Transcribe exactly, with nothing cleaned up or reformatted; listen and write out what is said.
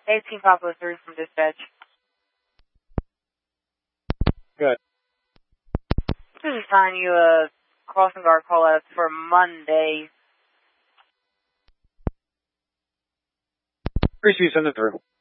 eighteen Papa three from dispatch. Good. This is assigning you a crossing guard call out for Monday. Appreciate you sending it through.